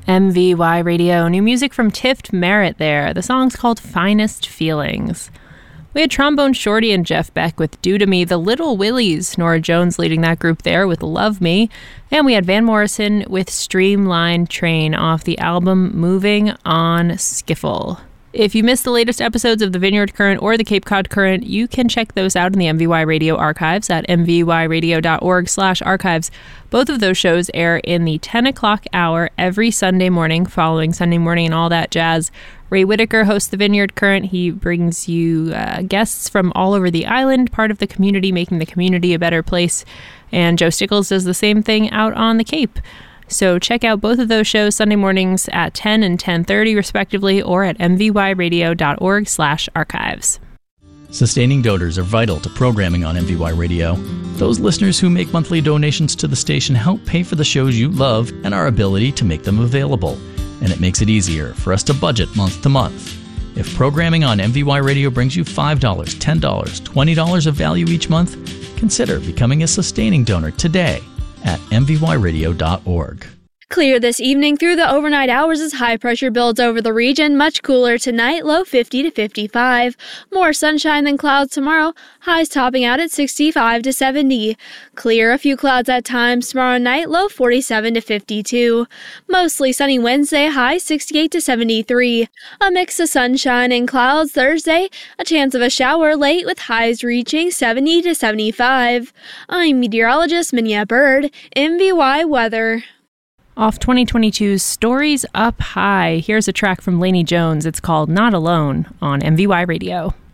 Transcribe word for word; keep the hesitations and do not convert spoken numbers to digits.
M V Y Radio, new music from Tift Merritt there. The song's called Finest Feelings. We had Trombone Shorty and Jeff Beck with Do To Me, the Little Willies, Nora Jones leading that group there with Love Me, and we had Van Morrison with Streamline Train off the album Moving On Skiffle. If you missed the latest episodes of the Vineyard Current or the Cape Cod Current, you can check those out in the M V Y Radio archives at m v y radio dot org slash archives. Both of those shows air in the ten o'clock hour every Sunday morning, following Sunday Morning and All That Jazz. Ray Whitaker hosts the Vineyard Current. He brings you uh, guests from all over the island, part of the community, making the community a better place. And Joe Stickles does the same thing out on the Cape. So check out both of those shows Sunday mornings at ten and ten thirty respectively, or at m v y radio dot org slash archives. Sustaining donors are vital to programming on M V Y Radio. Those listeners who make monthly donations to the station help pay for the shows you love and our ability to make them available. And it makes it easier for us to budget month to month. If programming on M V Y Radio brings you five dollars, ten dollars, twenty dollars of value each month, consider becoming a sustaining donor today at m v y radio dot org. Clear this evening through the overnight hours as high pressure builds over the region. Much cooler tonight, low fifty to fifty-five. More sunshine than clouds tomorrow, highs topping out at sixty-five to seventy. Clear, a few clouds at times tomorrow night, low forty-seven to fifty-two. Mostly sunny Wednesday, high sixty-eight to seventy-three. A mix of sunshine and clouds Thursday, a chance of a shower late with highs reaching seventy to seventy-five. I'm meteorologist Minya Bird, M V Y Weather. Off twenty twenty-two's Stories Up High, here's a track from Lainey Jones. It's called Not Alone on M V Y Radio.